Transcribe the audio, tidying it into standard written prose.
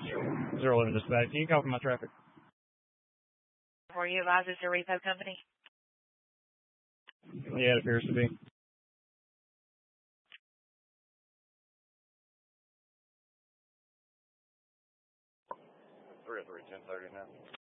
011 dispatch. Can you copy my traffic? Were you advised it's a repo company? Yeah, it appears to be. 303-1030 now.